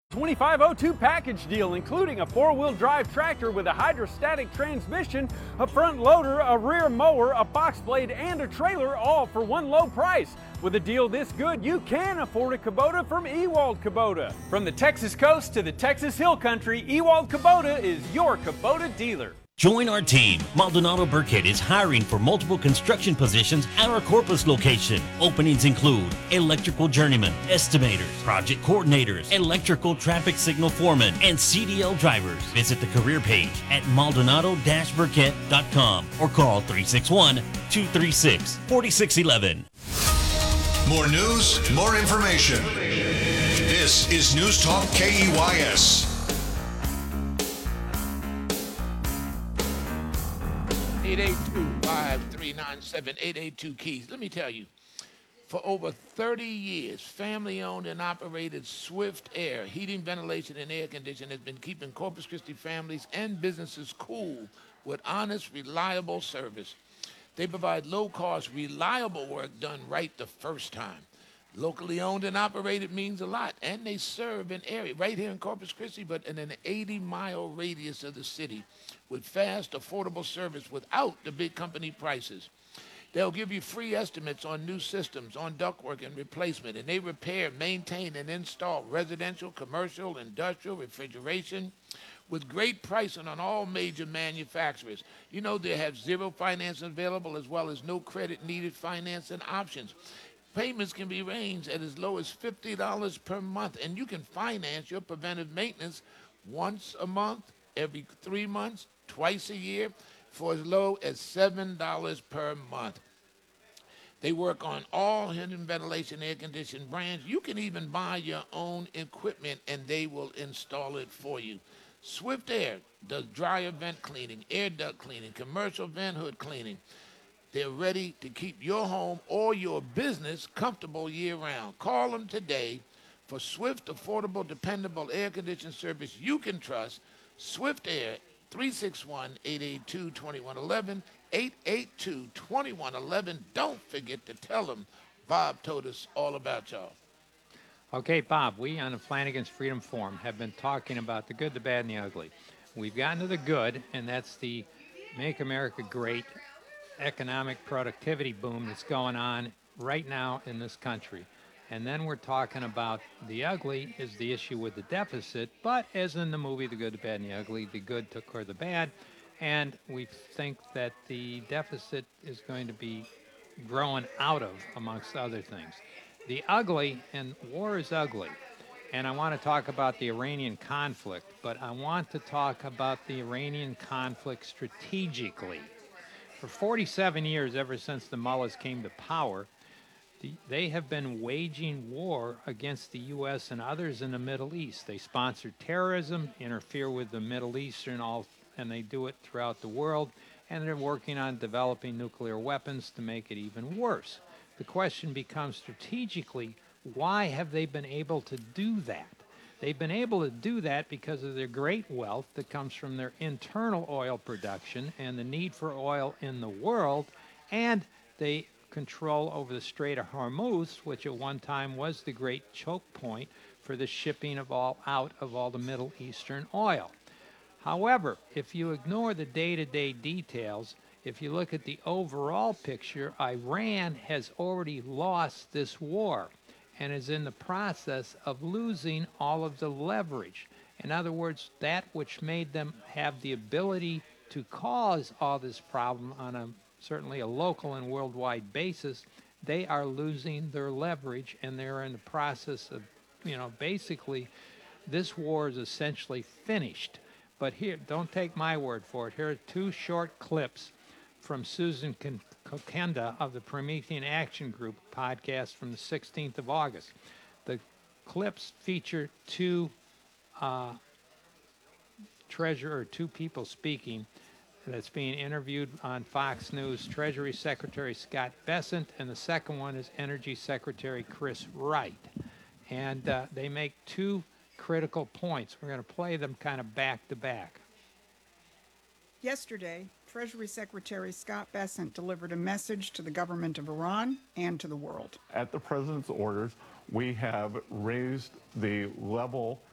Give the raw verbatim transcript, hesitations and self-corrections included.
twenty-five oh two package deal, including a four-wheel drive tractor with a hydrostatic transmission, a front loader, a rear mower, a box blade, and a trailer, all for one low price. With a deal this good, you can afford a Kubota from Ewald Kubota. From the Texas coast to the Texas Hill Country, Ewald Kubota is your Kubota dealer. Join our team. Maldonado Burkett is hiring for multiple construction positions at our Corpus location. Openings include electrical journeyman, estimators, project coordinators, electrical traffic signal foremen, and C D L drivers. Visit the career page at maldonado dash burkett dot com or call three six one, two three six, four six one one. More news, more information. This is News Talk K E Y S. eight eight two, five three nine seven, eight eight two Keys. Let me tell you, for over thirty years, family-owned and operated Swift Air Heating, Ventilation, and Air Conditioning has been keeping Corpus Christi families and businesses cool with honest, reliable service. They provide low-cost, reliable work done right the first time. Locally owned and operated means a lot, and they serve an area right here in Corpus Christi, but in an eighty mile radius of the city with fast, affordable service without the big company prices. They'll give you free estimates on new systems, on ductwork and replacement, and they repair, maintain, and install residential, commercial, industrial, refrigeration, with great pricing on all major manufacturers. You know, they have zero financing available as well as no credit needed financing options. Payments can be ranged at as low as fifty dollars per month, and you can finance your preventive maintenance once a month, every three months, twice a year, for as low as seven dollars per month. They work on all heating, ventilation, air conditioning brands. You can even buy your own equipment, and they will install it for you. Swift Air does dryer vent cleaning, air duct cleaning, commercial vent hood cleaning. They're ready to keep your home or your business comfortable year-round. Call them today for swift, affordable, dependable air conditioning service you can trust. Swift Air, three six one, eight eight two, two one one one, eight eight two, two one one one. Don't forget to tell them Bob told us all about y'all. Okay, Bob, we on the Flanagan's Freedom Forum have been talking about the good, the bad, and the ugly. We've gotten to the good, and that's the Make America Great economic productivity boom that's going on right now in this country. And then we're talking about the ugly is the issue with the deficit, but as in the movie The Good, the Bad, and the Ugly, the good took care of the bad, and we think that the deficit is going to be growing out of, amongst other things. The ugly, and war is ugly, and I want to talk about the Iranian conflict, but I want to talk about the Iranian conflict strategically. For forty-seven years, ever since the mullahs came to power, the, they have been waging war against the U S and others in the Middle East. They sponsor terrorism, interfere with the Middle Eastern, all, and they do it throughout the world, and they're working on developing nuclear weapons to make it even worse. The question becomes strategically, why have they been able to do that? They've been able to do that because of their great wealth that comes from their internal oil production and the need for oil in the world, and they control over the Strait of Hormuz, which at one time was the great choke point for the shipping of all out of all the Middle Eastern oil. However, if you ignore the day-to-day details, if you look at the overall picture, Iran has already lost this war and is in the process of losing all of the leverage. In other words, that which made them have the ability to cause all this problem on a certainly a local and worldwide basis, they are losing their leverage, and they're in the process of, you know, basically this war is essentially finished. But here, don't take my word for it. Here are two short clips from Susan Kokenda of the Promethean Action Group podcast from the sixteenth of August. The clips feature two uh, treasurer, or two people speaking that's being interviewed on Fox News, Treasury Secretary Scott Bessent, and the second one is Energy Secretary Chris Wright. And uh, they make two critical points. We're going to play them kind of back to back. Yesterday, Treasury Secretary Scott Bessent delivered a message to the government of Iran and to the world. At the president's orders, we have raised the level